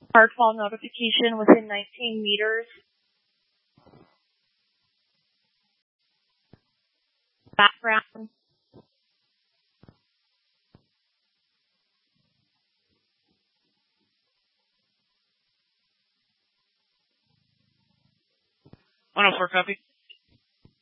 Hard fall notification within 19 meters. Background. One oh four, copy.